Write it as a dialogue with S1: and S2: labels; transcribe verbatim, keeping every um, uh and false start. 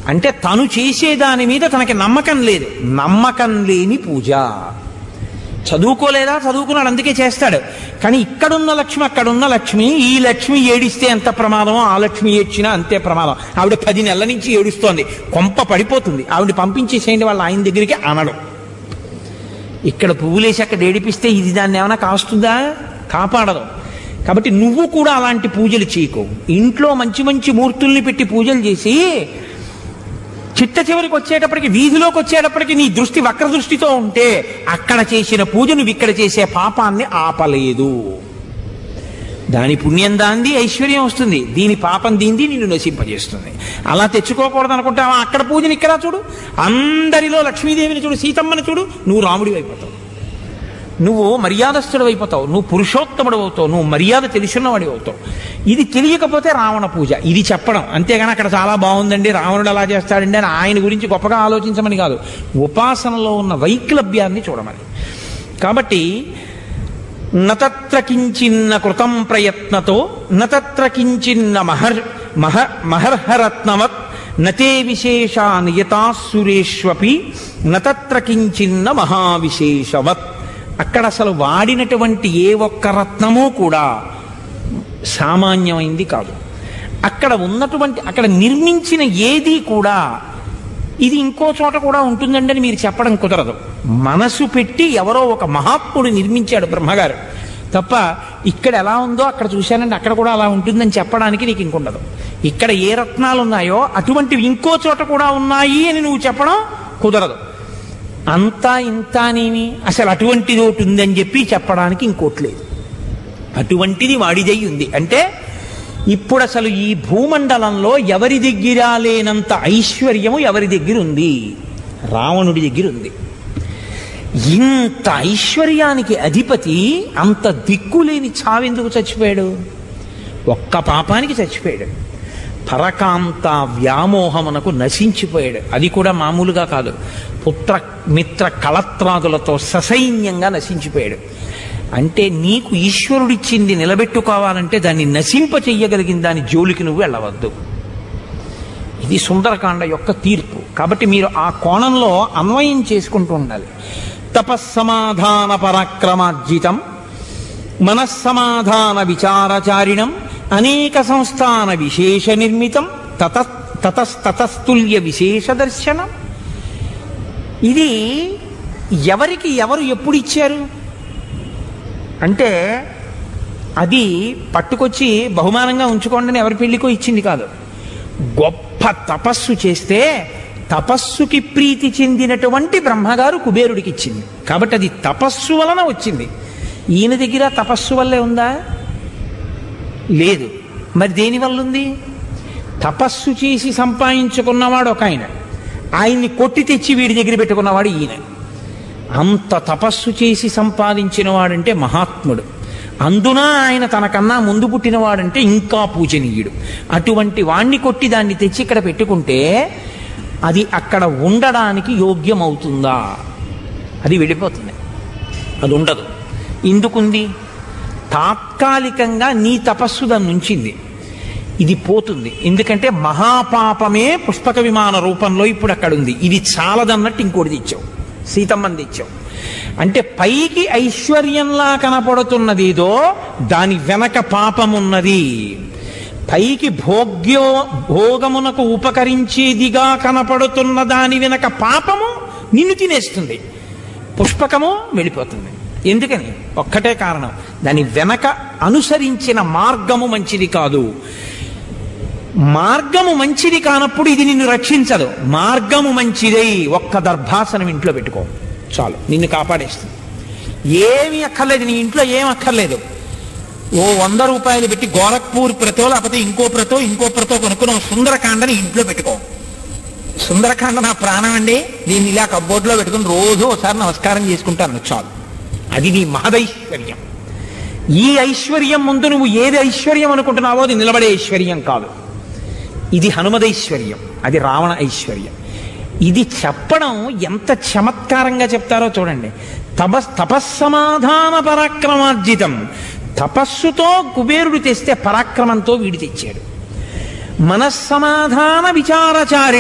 S1: అంటే తను చేసేదాని మీద తనకి నమ్మకం లేదు. నమ్మకం లేని పూజ. చదువుకోలేదా? చదువుకున్నాడు, అందుకే చేస్తాడు. కానీ ఇక్కడున్న లక్ష్మి అక్కడున్న లక్ష్మి, ఈ లక్ష్మి ఏడిస్తే ఎంత ప్రమాదమో ఆ లక్ష్మి ఏడ్చినా అంతే ప్రమాదం. ఆవిడ పది నెలల నుంచి ఏడుస్తోంది, కొంప పడిపోతుంది, ఆవిడ పంపించేసేయండి వాళ్ళ ఆయన దగ్గరికి అనడం. ఇక్కడ పువ్వులేసి అక్కడ ఏడిపిస్తే ఇది దాన్ని ఏమైనా కాస్తుందా? కాపాడదు. కాబట్టి నువ్వు కూడా అలాంటి పూజలు చేయకు. ఇంట్లో మంచి మంచి మూర్తుల్ని పెట్టి పూజలు చేసి చిట్ట చివరికి వచ్చేటప్పటికి, వీధిలోకి వచ్చేటప్పటికి నీ దృష్టి వక్ర దృష్టితో ఉంటే అక్కడ చేసిన పూజ నువ్వు ఇక్కడ చేసే పాపాన్ని ఆపలేదు. దాని పుణ్యం దాంది, ఐశ్వర్యం వస్తుంది, దీని పాపం దీంది నిన్ను నశింపజేస్తుంది. అలా తెచ్చుకోకూడదు అనుకుంటావా? అక్కడ పూజను ఇక్కడ చూడు, అందరిలో లక్ష్మీదేవిని చూడు, సీతమ్మని చూడు, నువ్వు రాముడి అయిపోతావు, నువ్వు మర్యాదస్థుడు అయిపోతావు, నువ్వు పురుషోత్తముడు అవుతావు, నువ్వు మర్యాద తెలుసున్నవాడి అవుతావు. ఇది తెలియకపోతే రావణ పూజ, ఇది చెప్పడం. అంతేగాని అక్కడ చాలా బాగుందండి, రావణుడు అలా చేస్తాడండి అని ఆయన గురించి గొప్పగా ఆలోచించమని కాదు, ఉపాసనలో ఉన్న వైక్లభ్యాన్ని చూడమని. కాబట్టి నతత్ర కించిన్న కృతం ప్రయత్నతో నతత్ర కించిన్న మహర్ మహ మహర్హరత్నవత్ నతే విశేషా నియతా సురేష్వపి నతత్ర కించిన్న మహావిశేషవత్. అక్కడ అసలు వాడినటువంటి ఏ ఒక్క రత్నము కూడా సామాన్యమైంది కాదు. అక్కడ ఉన్నటువంటి, అక్కడ నిర్మించిన ఏది కూడా ఇది ఇంకో చోట కూడా ఉంటుందండి అని మీరు చెప్పడం కుదరదు. మనసు పెట్టి ఎవరో ఒక మహాత్ముడు నిర్మించాడు బ్రహ్మగారు తప్ప, ఇక్కడ ఎలా ఉందో అక్కడ చూశానండి అక్కడ కూడా అలా ఉంటుందని చెప్పడానికి నీకు ఇంకుండదు. ఇక్కడ ఏ రత్నాలు ఉన్నాయో అటువంటివి ఇంకో చోట కూడా ఉన్నాయి అని నువ్వు చెప్పడం కుదరదు. అంతా ఇంతానేమి, అసలు అటువంటిది ఒకటి ఉందని చెప్పి చెప్పడానికి ఇంకోట్లేదు. అటువంటిది వాడిదై ఉంది అంటే ఇప్పుడు అసలు ఈ భూమండలంలో ఎవరి దగ్గర లేనంత ఐశ్వర్యము ఎవరి దగ్గర ఉంది? రావణుడి దగ్గర ఉంది. ఇంత ఐశ్వర్యానికి అధిపతి అంత దిక్కులేని చావెందుకు చచ్చిపోయాడు? ఒక్క పాపానికి చచ్చిపోయాడు. పరకాంత వ్యామోహమునకు నశించిపోయాడు. అది కూడా మామూలుగా కాదు, పుత్ర మిత్ర కళత్రాదులతో ససైన్యంగా నశించిపోయాడు. అంటే నీకు ఈశ్వరుడిచ్చింది నిలబెట్టుకోవాలంటే దాన్ని నశింప చెయ్యగలిగిన దాని జోలికి నువ్వు వెళ్ళవద్దు. ఇది సుందరకాండ యొక్క తీర్పు. కాబట్టి మీరు ఆ కోణంలో అన్వయం చేసుకుంటూ ఉండాలి. తపస్సమాధాన పరాక్రమార్జితం మనస్సమాధాన విచారచారిణం అనేక సంస్థాన విశేష నిర్మితం తత తతస్తతుల్య విశేష దర్శనం. ఇది ఎవరికి ఎవరు ఎప్పుడు ఇచ్చారు అంటే అది పట్టుకొచ్చి బహుమానంగా ఉంచుకోండి అని ఎవరి పెళ్లికో ఇచ్చింది కాదు. గొప్ప తపస్సు చేస్తే తపస్సుకి ప్రీతి చెందినటువంటి బ్రహ్మగారు కుబేరుడికి ఇచ్చింది. కాబట్టి అది తపస్సు వలన వచ్చింది. ఈయన దగ్గర తపస్సు వల్లే ఉందా? లేదు. మరి దేనివల్ల ఉంది? తపస్సు చేసి సంపాదించుకున్నవాడు ఒక ఆయన, ఆయన్ని కొట్టి తెచ్చి వీడి దగ్గర పెట్టుకున్నవాడు ఈయన. అంత తపస్సు చేసి సంపాదించిన వాడంటే మహాత్ముడు. అందున ఆయన తనకన్నా ముందు పుట్టినవాడంటే ఇంకా పూజనీయుడు. అటువంటి వాణ్ణి కొట్టి దాన్ని తెచ్చి ఇక్కడ పెట్టుకుంటే అది అక్కడ ఉండడానికి యోగ్యమవుతుందా? అది వెళ్ళిపోతుంది, అది ఉండదు. ఎందుకుంది? తాత్కాలికంగా నీ తపస్సు దాన్ని ఉంచింది, ఇది పోతుంది. ఎందుకంటే మహాపాపమే పుష్పక విమాన రూపంలో ఇప్పుడు అక్కడ ఉంది. ఇది చాలదన్నట్టు ఇంకోటి తెచ్చావు, సీతమ్మని తెచ్చావు. అంటే పైకి ఐశ్వర్యంలా కనపడుతున్నదేదో దాని వెనక పాపమున్నది. పైకి భోగ్యో భోగమునకు ఉపకరించేదిగా కనపడుతున్న దాని వెనక పాపము నిన్ను తినేస్తుంది, పుష్పకము వెళ్ళిపోతుంది. ఎందుకని? ఒక్కటే కారణం, దాని వెనక అనుసరించిన మార్గము మంచిది కాదు. మార్గము మంచిది కానప్పుడు ఇది నిన్ను రక్షించదు. మార్గము మంచిదై ఒక్క దర్భాసనం ఇంట్లో పెట్టుకో చాలు, నిన్ను కాపాడేస్తుంది. ఏమీ అక్కర్లేదు, నీ ఇంట్లో ఏం అక్కర్లేదు. ఓ వంద రూపాయలు పెట్టి గోరఖ్పూర్ ప్రతో లేకపోతే ఇంకో ప్రతో ఇంకో ప్రతో కొనుక్కున్న సుందరకాండని ఇంట్లో పెట్టుకో. సుందరకాండ నా ప్రాణం అండి, దీన్ని ఇలా కబ్బోర్డ్లో పెట్టుకుని రోజు ఒకసారి నమస్కారం చేసుకుంటాను చాలు. అది నీ మహదైశ్వర్యం. ఈ ఐశ్వర్యం ముందు నువ్వు ఏది ఐశ్వర్యం అనుకుంటున్నావో అది నిలబడే ఐశ్వర్యం కాదు. ఇది హనుమదైశ్వర్యం, అది రావణ ఐశ్వర్యం. ఇది చెప్పడం ఎంత చమత్కారంగా చెప్తారో చూడండి. తపస్ తపస్సమాధాన పరాక్రమార్జితం. తపస్సుతో కుబేరుడు తెస్తే పరాక్రమంతో వీడి తెచ్చాడు. మనస్సమాధాన విచారచారి